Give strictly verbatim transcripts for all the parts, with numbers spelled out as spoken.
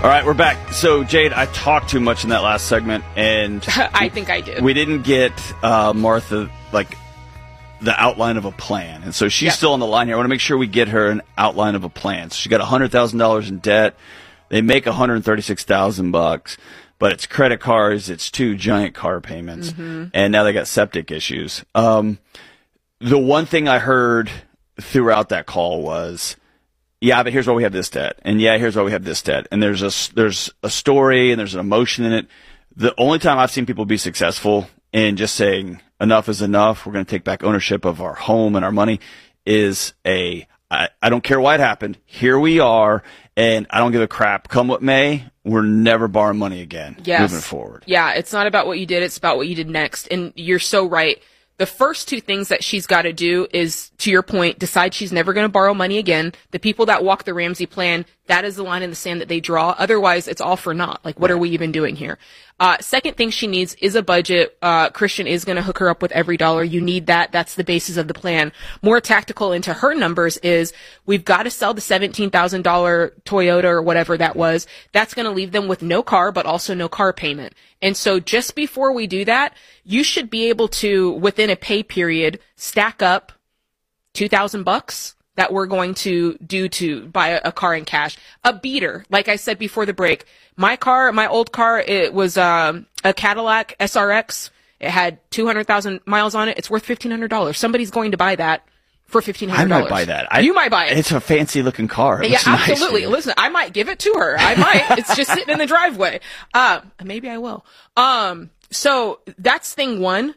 All right, we're back. So, Jade, I talked too much in that last segment, and I think I did. We didn't get uh, Martha, like, the outline of a plan. And so she's yep. still on the line here. I want to make sure we get her an outline of a plan. So she got one hundred thousand dollars in debt. They make one hundred thirty-six thousand bucks, but it's credit cards, it's two giant car payments, mm-hmm. and now they got septic issues. Um, the one thing I heard throughout that call was, yeah, but here's why we have this debt, and yeah, here's why we have this debt, and there's a, there's a story and there's an emotion in it. The only time I've seen people be successful in just saying enough is enough, we're going to take back ownership of our home and our money, is a, I, I don't care what happened, here we are, and I don't give a crap. Come what may, we're never borrowing money again yes. moving forward. Yeah, it's not about what you did, it's about what you did next. And you're so right. The first two things that she's got to do is, to your point, decide she's never going to borrow money again. The people that walk the Ramsey plan, that is the line in the sand that they draw. Otherwise, it's all for naught. Like, what yeah. are we even doing here? Uh, second thing she needs is a budget. Uh, Christian is going to hook her up with every dollar. You need that. That's the basis of the plan. More tactical into her numbers is we've got to sell the seventeen thousand dollars Toyota or whatever that was. That's going to leave them with no car, but also no car payment. And so just before we do that, you should be able to, within a pay period, stack up two thousand bucks that we're going to do to buy a, a car in cash. A beater, like I said before the break. My car, my old car, it was um, a Cadillac S R X. It had two hundred thousand miles on it. It's worth fifteen hundred dollars. Somebody's going to buy that for fifteen hundred dollars. I might buy that. I, you might buy it. It's a fancy looking car. It yeah, nice, absolutely. dude. Listen, I might give it to her. I might. It's just sitting in the driveway. Uh, maybe I will. Um, so that's thing one.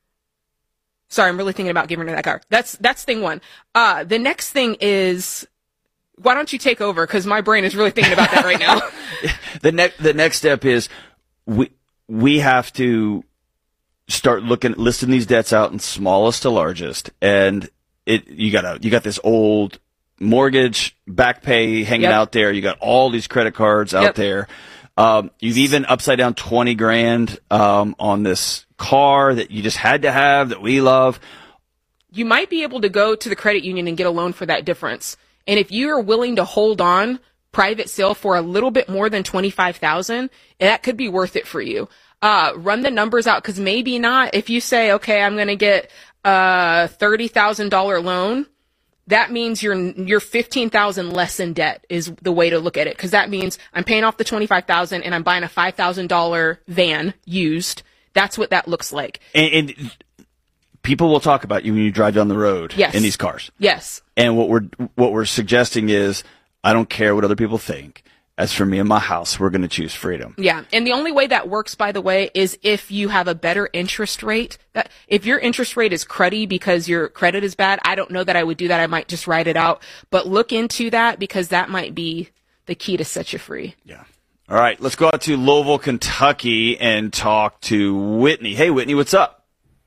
Sorry, I'm really thinking about giving her that car. That's, that's thing one. Uh, the next thing is, why don't you take over? Cause my brain is really thinking about that right now. the next, the next step is we, we have to start looking, listing these debts out in smallest to largest. And it, you got a, you got this old mortgage back pay hanging yep. out there. You got all these credit cards out yep. there. Um, you've even upside down twenty grand, um, on this car that you just had to have that we love. You might be able to go to the credit union and get a loan for that difference. And if you are willing to hold on private sale for a little bit more than twenty-five thousand, that could be worth it for you. Uh, run the numbers out, cause maybe not. If you say, okay, I'm going to get a thirty thousand dollars loan, that means you're, you're fifteen thousand less in debt is the way to look at it. Cause that means I'm paying off the twenty-five thousand and I'm buying a five thousand dollars van used. That's what that looks like. And, and people will talk about you when you drive down the road yes. in these cars. Yes. And what we're, what we're suggesting is, I don't care what other people think. As for me and my house, we're going to choose freedom. Yeah. And the only way that works, by the way, is if you have a better interest rate. That if your interest rate is cruddy because your credit is bad, I don't know that I would do that. I might just write it out. But look into that because that might be the key to set you free. Yeah. All right. Let's go out to Louisville, Kentucky and talk to Whitney. Hey, Whitney, what's up?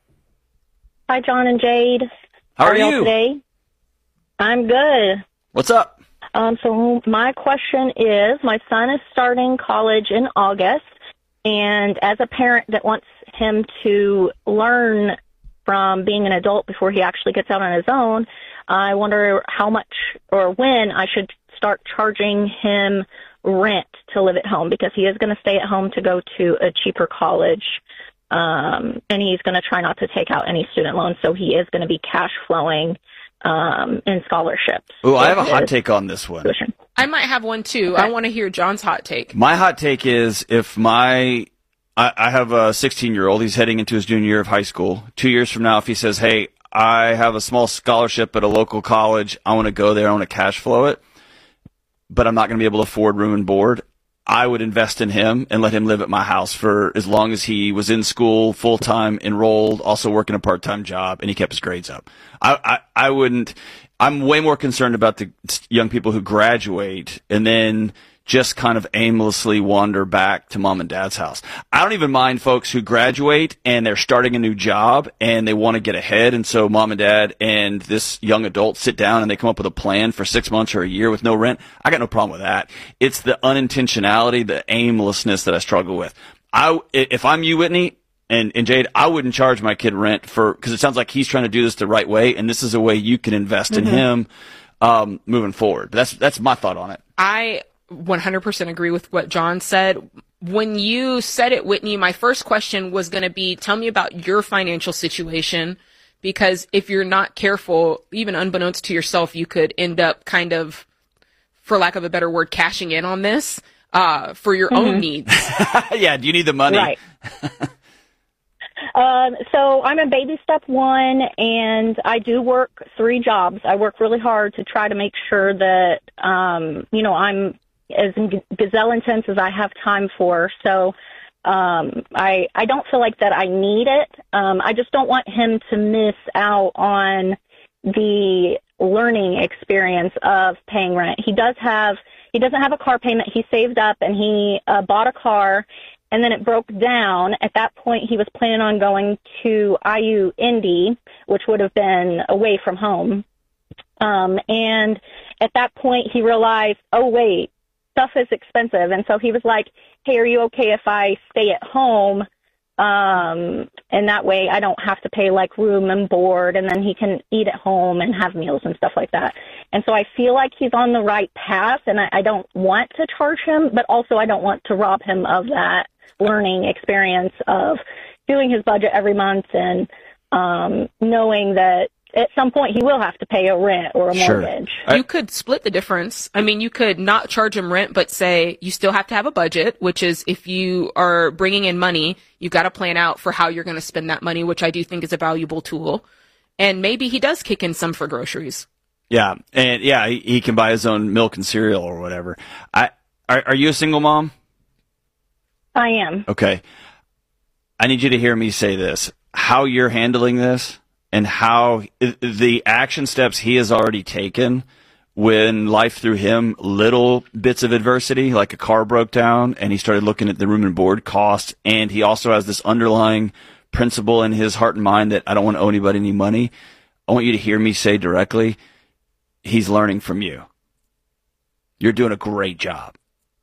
Hi, John and Jade. How, How are, are you today? I'm good. What's up? Um, so my question is, my son is starting college in August, and as a parent that wants him to learn from being an adult before he actually gets out on his own, I wonder how much or when I should start charging him rent to live at home, because he is going to stay at home to go to a cheaper college, um, and he's going to try not to take out any student loans, so he is going to be cash flowing um, in scholarships. Oh, I have a hot take on this one. Tuition. I might have one too. Okay. I want to hear John's hot take. My hot take is if my, I, I have a sixteen year old, he's heading into his junior year of high school. Two years from now, if he says, hey, I have a small scholarship at a local college, I want to go there, I want to cash flow it, but I'm not going to be able to afford room and board, I would invest in him and let him live at my house for as long as he was in school, full-time, enrolled, also working a part-time job, and he kept his grades up. I, I, I wouldn't – I'm way more concerned about the young people who graduate and then just kind of aimlessly wander back to mom and dad's house. I don't even mind folks who graduate and they're starting a new job and they want to get ahead, and so mom and dad and this young adult sit down and they come up with a plan for six months or a year with no rent. I got no problem with that. It's the unintentionality, the aimlessness that I struggle with. I, if I'm you, Whitney, and, and Jade, I wouldn't charge my kid rent for, because it sounds like he's trying to do this the right way, and this is a way you can invest mm-hmm. in him um, moving forward. But that's that's my thought on it. I one hundred percent agree with what John said. When you said it, Whitney, my first question was going to be, tell me about your financial situation, because if you're not careful, even unbeknownst to yourself, you could end up kind of, for lack of a better word, cashing in on this uh, for your mm-hmm. own needs. Yeah, do you need the money? Right. um, so I'm in baby step one, and I do work three jobs. I work really hard to try to make sure that, um, you know, I'm as gazelle intense as I have time for. So um, I I don't feel like that I need it. Um, I just don't want him to miss out on the learning experience of paying rent. He does have he doesn't have a car payment. He saved up and he uh, bought a car, and then it broke down. At that point, he was planning on going to I U Indy, which would have been away from home. Um, and at that point, he realized, oh wait, stuff is expensive. And so he was like, hey, are you okay if I stay at home? Um, and that way I don't have to pay like room and board, and then he can eat at home and have meals and stuff like that. And so I feel like he's on the right path, and I, I don't want to charge him, but also I don't want to rob him of that learning experience of doing his budget every month and um, knowing that at some point he will have to pay a rent or a Sure. mortgage. You could split the difference. I mean, you could not charge him rent, but say you still have to have a budget, which is if you are bringing in money, you got to plan out for how you're going to spend that money, which I do think is a valuable tool. And maybe he does kick in some for groceries. Yeah, and yeah, he, he can buy his own milk and cereal or whatever. I are, are you a single mom? I am. Okay. I need you to hear me say this. How you're handling this and how the action steps he has already taken when life threw him little bits of adversity, like a car broke down and he started looking at the room and board cost. And he also has this underlying principle in his heart and mind that I don't want to owe anybody any money. I want you to hear me say directly, he's learning from you. You're doing a great job.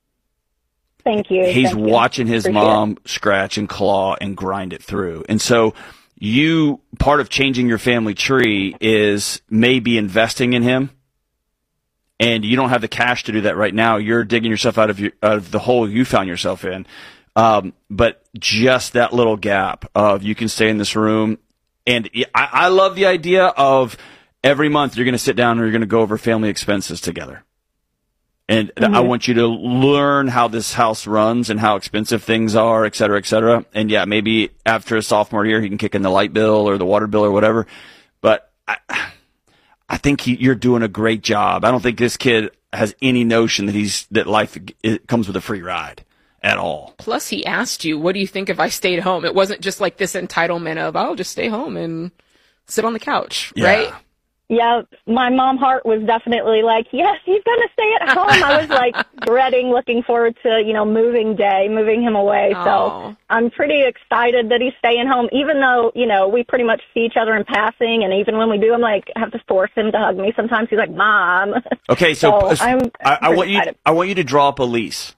Thank you. He's Thank watching you. his Appreciate mom it. scratch and claw and grind it through. And so you, part of changing your family tree is maybe investing in him. And you don't have the cash to do that right now. You're digging yourself out of your, out of the hole you found yourself in. Um, but just that little gap of you can stay in this room. And I, I love the idea of every month you're going to sit down and you're going to go over family expenses together. And mm-hmm. I want you to learn how this house runs and how expensive things are, et cetera, et cetera. And yeah, maybe after a sophomore year, he can kick in the light bill or the water bill or whatever. But I, I think he, you're doing a great job. I don't think this kid has any notion that he's that life it comes with a free ride at all. Plus, he asked you, what do you think if I stayed home? It wasn't just like this entitlement of, I'll just stay home and sit on the couch, yeah. right? Yeah, my mom heart was definitely like, yes, he's going to stay at home. I was like dreading, looking forward to, you know, moving day, moving him away. Aww. So I'm pretty excited that he's staying home, even though, you know, we pretty much see each other in passing. And even when we do, I'm like, I have to force him to hug me. Sometimes he's like, Mom. Okay, so, so I'm I, I want you, excited. I want you to draw up a lease.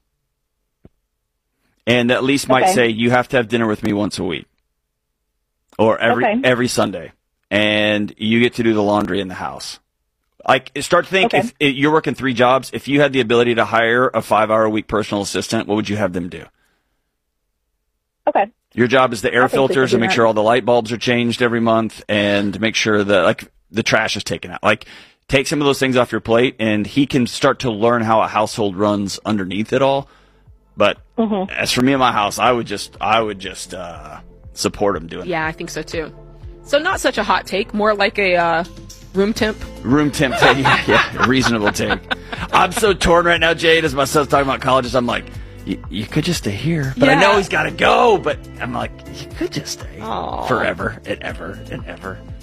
And that lease might Okay. say you have to have dinner with me once a week or every Okay. every Sunday. And you get to do the laundry in the house. Like, start to think, Okay. if, if you're working three jobs, if you had the ability to hire a five-hour-a-week personal assistant, what would you have them do? Okay. Your job is the air I think we filters could and do make that. sure all the light bulbs are changed every month and make sure that, like, the trash is taken out. Like, take some of those things off your plate, and he can start to learn how a household runs underneath it all. But Mm-hmm. as for me and my house, I would just, I would just uh, support him doing Yeah, I think so too. So not such a hot take, more like a uh, room temp. room temp take. yeah, yeah, reasonable take. I'm so torn right now, Jade, as my son's talking about colleges. I'm like, you could just stay here, but I Yeah. know he's got to go. But I'm like, you could just stay Aw. forever and ever and ever.